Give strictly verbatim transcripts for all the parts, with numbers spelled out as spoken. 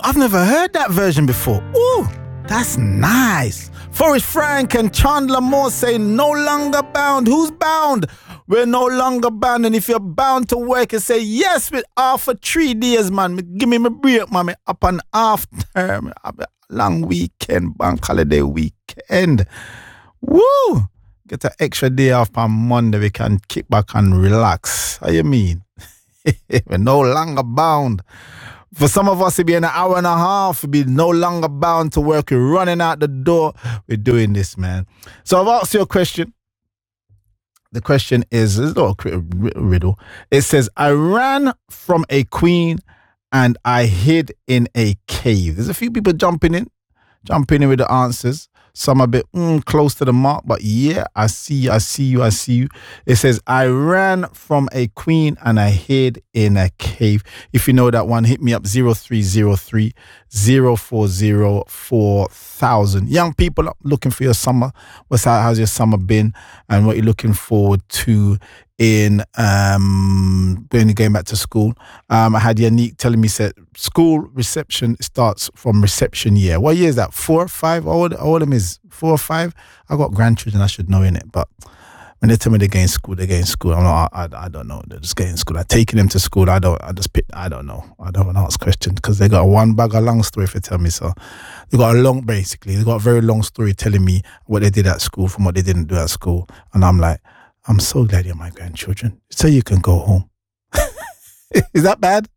I've never heard that version before. Ooh, that's nice. Forrest Frank and Chandler Moore say no longer bound. Who's bound? We're no longer bound. And if you're bound to work, you say yes with half for three days, man. Give me my break, man. Me up on half term. Long weekend, bank holiday weekend. Woo! Get an extra day off on Monday. We can kick back and relax. How you mean? We're no longer bound. For some of us, it'd be an hour and a half. We'd be no longer bound to work. We're running out the door. We're doing this, man. So I've asked you a question. The question is, it's not a riddle. It says, I ran from a queen and I hid in a cave. There's a few people jumping in, jumping in with the answers. Some a bit mm, close to the mark, but yeah, I see you, I see you, I see you. It says, I ran from a queen and I hid in a cave. If you know that one, hit me up zero three zero three, zero four zero, four thousand. Young people looking for your summer. What's how, how's your summer been? And what you're looking forward to in um when you're going back to school. Um, I had Yannick telling me, said school reception starts from reception year. What year is that? Four, five? How old, how old them is? Four or five? I got grandchildren, I should know in it, but when they tell me they're going to school, they're going to school. I'm not, I, I don't know. They're just going to school. I'm taking them to school. I don't, I just pick, I don't know. I don't want to ask questions because they got one bag of long story if they tell me so. They got a long, basically, they got a very long story telling me what they did at school from what they didn't do at school. And I'm like, I'm so glad you're my grandchildren. So you can go home. Is that bad?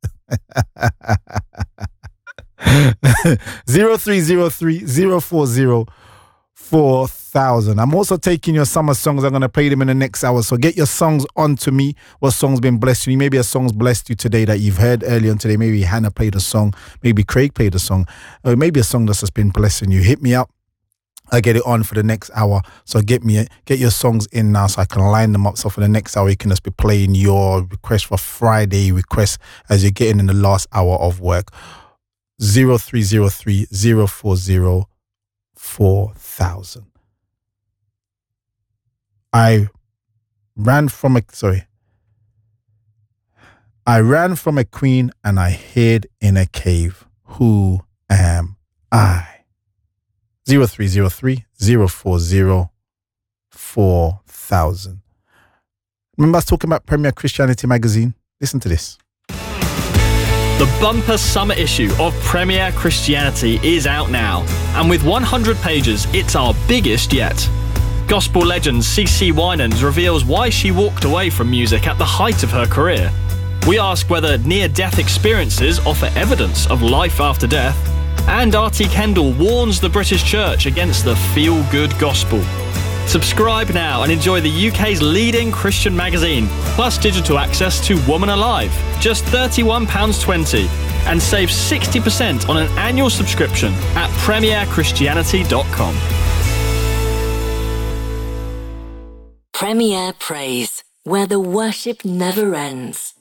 zero three zero three, zero four zero, four thousand. I'm also taking your summer songs. I'm going to play them in the next hour. So get your songs on to me. What song's been blessed you? Maybe a song's blessed you today that you've heard earlier on today. Maybe Hannah played a song. Maybe Craig played a song. Or maybe a song that's just been blessing you. Hit me up. I get it on for the next hour. So get me, get your songs in now so I can line them up. So for the next hour, you can just be playing your request for Friday requests as you're getting in the last hour of work. zero three zero three, zero four zero, four thousand. I ran from a, sorry. I ran from a queen and I hid in a cave. Who am I? zero three zero three, zero four zero, four thousand. Remember I was talking about Premier Christianity magazine? Listen to this. The bumper summer issue of Premier Christianity is out now, and with one hundred pages, it's our biggest yet. Gospel legend C C Winans reveals why she walked away from music at the height of her career. We ask whether near-death experiences offer evidence of life after death, and R T Kendall warns the British Church against the feel-good gospel. Subscribe now and enjoy the U K's leading Christian magazine, plus digital access to Woman Alive, just thirty-one pounds twenty, and save sixty percent on an annual subscription at premier christianity dot com. Premier Praise, where the worship never ends.